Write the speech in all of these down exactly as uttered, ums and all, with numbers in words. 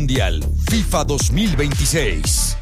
Mundial FIFA dos mil veintiséis.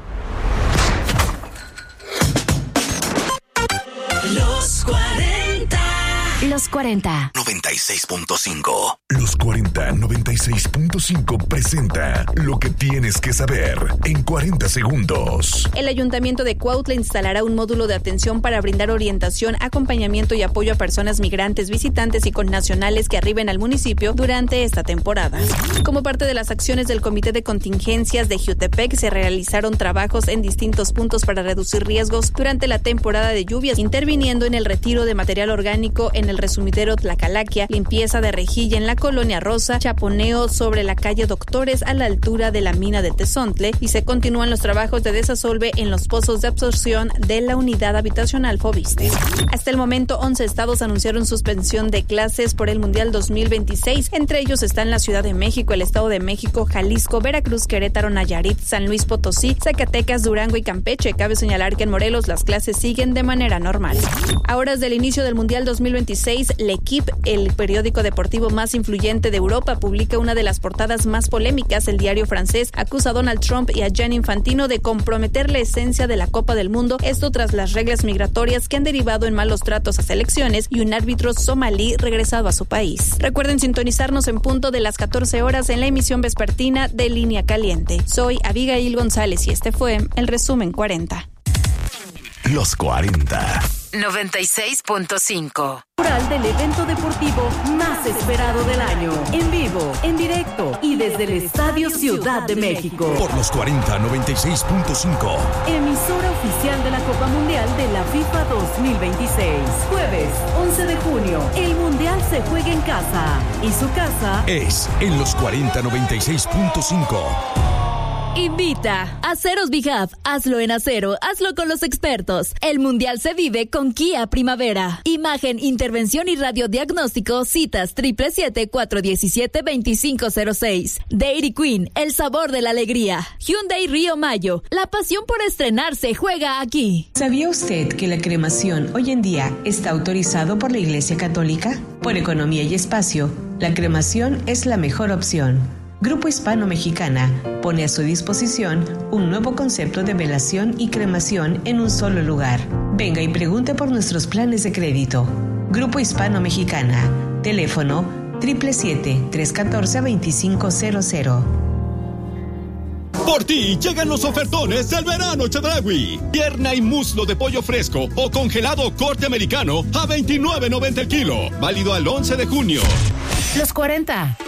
Los cuarenta. Los cuarenta. noventa y seis punto cinco. Los cuarenta noventa y seis punto cinco presenta lo que tienes que saber en cuarenta segundos. El Ayuntamiento de Cuautla instalará un módulo de atención para brindar orientación, acompañamiento y apoyo a personas migrantes, visitantes y connacionales que arriben al municipio durante esta temporada. Como parte de las acciones del Comité de Contingencias de Jiutepec, se realizaron trabajos en distintos puntos para reducir riesgos durante la temporada de lluvias, interviniendo en el retiro de material orgánico en el resumidero Tlacalaquia, limpieza de rejilla en la Colonia Rosa, chaponeo sobre la calle Doctores a la altura de la mina de Tezontle, y se continúan los trabajos de desasolve en los pozos de absorción de la unidad habitacional Fobiste. Hasta el momento, once estados anunciaron suspensión de clases por el Mundial dos mil veintiséis. Entre ellos están la Ciudad de México, el Estado de México, Jalisco, Veracruz, Querétaro, Nayarit, San Luis Potosí, Zacatecas, Durango y Campeche. Cabe señalar que en Morelos las clases siguen de manera normal. A horas del inicio del Mundial dos mil veintiséis, L'Equipe, el periódico deportivo más influyente de Europa, publica una de las portadas más polémicas. El diario francés acusa a Donald Trump y a Gianni Infantino de comprometer la esencia de la Copa del Mundo, esto tras las reglas migratorias que han derivado en malos tratos a selecciones y un árbitro somalí regresado a su país. Recuerden sintonizarnos en punto de las catorce horas en la emisión vespertina de Línea Caliente. Soy Abigail González y este fue el resumen cuarenta. Los cuarenta. noventa y seis punto cinco. Del evento deportivo más esperado del año, en vivo, en directo y desde el Estadio Ciudad de México. Por los cuarenta noventa y seis punto cinco. Emisora oficial de la Copa Mundial de la FIFA dos mil veintiséis. Jueves once de junio, el Mundial se juega en casa y su casa es en los cuarenta noventa y seis punto cinco. Invita. Aceros Bihab. Hazlo en acero. Hazlo con los expertos. El Mundial se vive con Kia Primavera. Imagen, intervención y radiodiagnóstico. Citas triple siete cuatro diecisiete veinticinco cero seis. Dairy Queen. El sabor de la alegría. Hyundai Río Mayo. La pasión por estrenarse juega aquí. ¿Sabía usted que la cremación hoy en día está autorizado por la Iglesia Católica? Por economía y espacio, la cremación es la mejor opción. Grupo Hispano Mexicana pone a su disposición un nuevo concepto de velación y cremación en un solo lugar. Venga y pregunte por nuestros planes de crédito. Grupo Hispano Mexicana. Teléfono siete siete siete, tres uno cuatro, dos cinco cero cero. Por ti llegan los ofertones del verano Chedraui. Pierna y muslo de pollo fresco o congelado corte americano a veintinueve noventa el kilo. Válido al once de junio. Los cuarenta.